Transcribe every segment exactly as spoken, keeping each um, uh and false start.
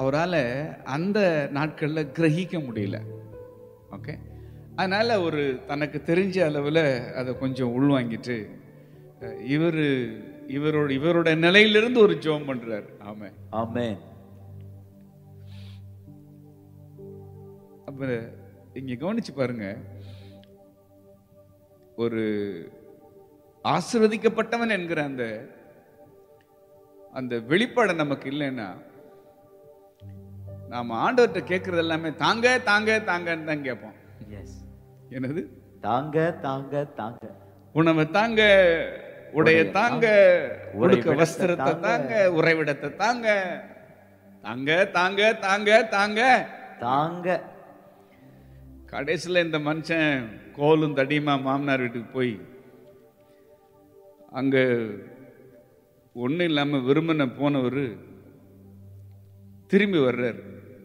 அவரால் அந்த நாட்களில் கிரகிக்க முடியல. ஓகே, அதனால ஒரு தனக்கு தெரிஞ்ச அளவில் அதை கொஞ்சம் உள்வாங்கிட்டு இவர் இவரோட இவரோட நிலையிலிருந்து ஒரு ஜெபம் பண்றாரு. ஆமென் ஆமென். அப்ப இங்க கவனிச்சு பாருங்க, ஒரு ஆசீர்வதிக்கப்பட்டவன் என்கிற அந்த அந்த வெளிப்பாடு நமக்கு இல்லைன்னா நாம ஆண்டவர்கிட்ட கேட்கறது எல்லாமே தாங்க தாங்க தாங்கன்னு தான் கேட்போம். என்னது? தாங்க தாங்க தாங்க, உணவை தாங்க, உடைய தாங்க, உடுக்க வஸ்திரத்தை தாங்க, உறைவிடத்தை தாங்க, தாங்க தாங்க தாங்க தாங்க தாங்க. கடைசியில் இந்த மனுஷன் கோலும் தடியுமா மாமனார் வீட்டுக்கு போய் அங்க ஒன்றும் இல்லாமல் விரும்பின போனவர் திரும்பி வர்றார்.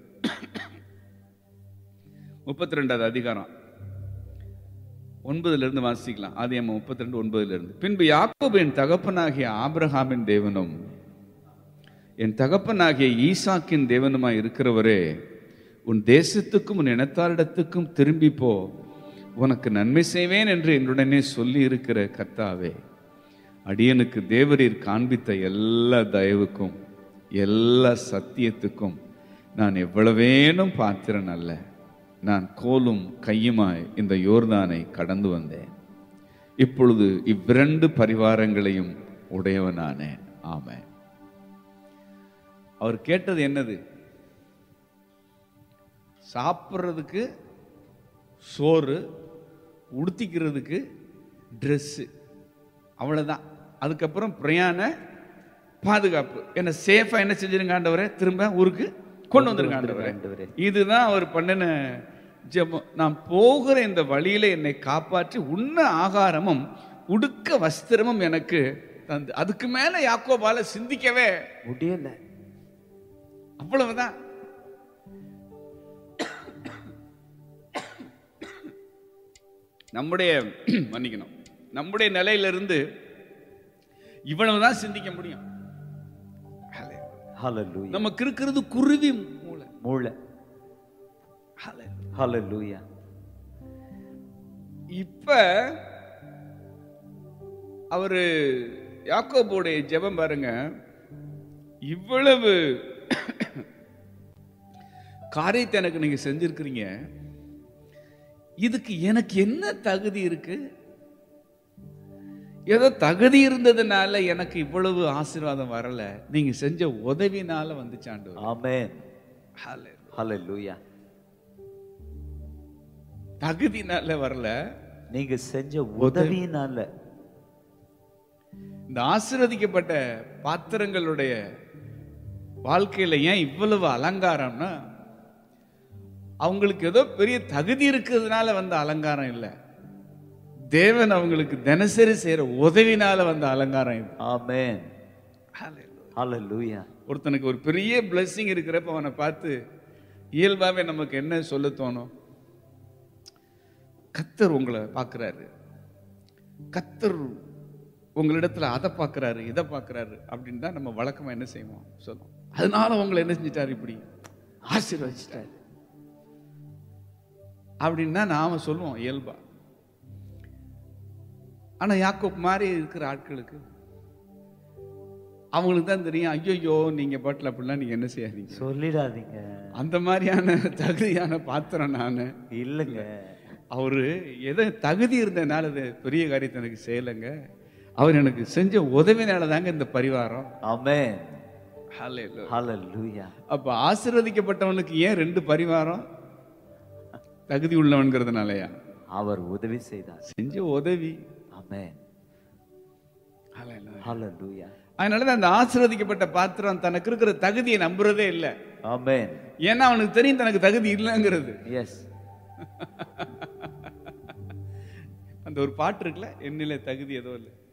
முப்பத்தி ரெண்டாவது அதிகாரம் ஒன்பதுல இருந்து வாசிக்கலாம். ஆதி அம்மா முப்பத்தி ரெண்டு ஒன்பதுல இருந்து. பின்பு யாக்கோபு என் தகப்பனாகிய ஆபிரகாமின் தேவனும் என் தகப்பனாகிய ஈசாக்கின் தேவனுமாய் இருக்கிறவரே, உன் தேசத்துக்கும் உன் இனத்தாரிடத்துக்கும் திரும்பி போ, உனக்கு நன்மை செய்வேன் என்று என்னுடனே சொல்லி இருக்கிற கர்த்தாவே, அடியனுக்கு தேவரீர் காண்பித்த எல்லா தயவுக்கும் எல்லா சத்தியத்துக்கும் நான் எவ்வளவேனும் பாத்திரன் அல்ல. நான் கோலும் கையுமாய் இந்த யோர்தானை கடந்து வந்தேன். இப்பொழுது இவ்விரண்டு பரிவாரங்களையும் உடையவனானேன். ஆமென். அவர் கேட்டது என்னது? சாப்பிட்றதுக்கு சோறு, உடுத்திக்கிறதுக்கு ட்ரெஸ்ஸு, அவ்வளோதான். அதுக்கப்புறம் பிரயாண பாதுகாப்பு. என்ன சேஃபா என்ன செஞ்சிருங்க ஆண்டவரே, திரும்ப ஊருக்கு கொண்டு வந்திருங்க ஆண்டவரே. இதுதான் அவர் பண்ணின ஜெபம். நான் போகிற இந்த வழியில என்னை காப்பாற்றி உண்ண ஆகாரமும் உடுக்க வஸ்திரமும் எனக்கு தந்து. அதுக்கு மேல யாக்கோபால சிந்திக்கவே முடியல. அவ்வளவுதான். நம்முடைய மன்னிக்கணும் நம்முடைய நிலையிலிருந்து இவ்வளவுதான் சிந்திக்க முடியும். நமக்கு இருக்கிறது குருவி மூளை மூளை. ஹல்லேலூயா. இப்ப அவரு யாக்கோபுடைய ஜெபம் பாருங்க, இவ்வளவு காரியத்தை எனக்கு நீங்க செஞ்சிருக்கிறீங்க, இதுக்கு எனக்கு என்ன தகுதி இருக்கு? ஏதோ தகுதி இருந்ததுனால எனக்கு இவ்வளவு ஆசீர்வாதம் வரல, நீங்க செஞ்ச உதவினால வந்துச்சாண்டு. ஆமென். ஹல்லேலூயா. தகுதினால வரல, நீங்க செஞ்ச உதவினால. இந்த ஆசீர்வதிக்கப்பட்ட பாத்திரங்களுடைய வாழ்க்கையில ஏன் இவ்வளவு அலங்காரம்னா, அவங்களுக்கு ஏதோ பெரிய தகுதி இருக்கிறதுனால வந்த அலங்காரம் இல்லை, தேவன் அவங்களுக்கு தினசரி செய்யற உதவினால வந்த அலங்காரம் இது. ஆமென். ஹல்லேலூயா. ஒருத்தனுக்கு ஒரு பெரிய பிளெஸிங் இருக்கிறப்ப அவனை பார்த்து இயல்பாவே நமக்கு என்ன சொல்ல தோணும்? கர்த்தர் உங்களை பார்க்கிறாரு, கர்த்தர் உங்களிடத்துல அதை பார்க்கிறாரு இதை பார்க்கிறாரு அப்படின்னு தான் நம்ம வழக்கமா என்ன செய்வோம் சொல்லுவோம். அதனால உங்களை என்ன செஞ்சிட்டாரு, இப்படி ஆசீர்வதிச்சிட்டாரு அப்படின்னா நாம சொல்லுவோம் இயல்பா. ஆனா யாக்கோப் மாதிரி இருக்கிற ஆட்களுக்கு அவங்களுக்கு தான் தெரியும், ஐயோ நீங்க பாட்டில் அப்படிலாம் நீங்க என்ன செய்யாதீங்க, சொல்லிடாதீங்க, அந்த மாதிரியான தகுதியான பாத்திரம் நானு இல்லைங்க. அவரு எதை தகுதி இருந்ததுனால அது பெரிய காரியத்தை எனக்கு செய்யலைங்க, அவர் எனக்கு செஞ்ச உதவினால தாங்க இந்த பரிவாரம். ஆமென். ஹல்லேலூயா. அப்ப ஆசீர்வதிக்கப்பட்டவனுக்கு ஏன் ரெண்டு பரிவாரம்? தகுதி உள்ளவன்கிறதுனாலயா? அவர் உதவி செய்தார், செஞ்ச உதவி. ஆமென். ஹல்லேலூயா. அதனாலதான் அந்த ஆசீர்வதிக்கப்பட்ட பாத்திரம் தனக்கு இருக்கிற தகுதியை நம்புறதே இல்லை. ஆமென். ஏன்னா அவனுக்கு தெரியும் தனக்கு தகுதி இல்லைங்கிறது. எஸ். அந்த ஒரு பாட்டு இருக்குல்ல, என்னில தகுதி ஏதோ இல்லை,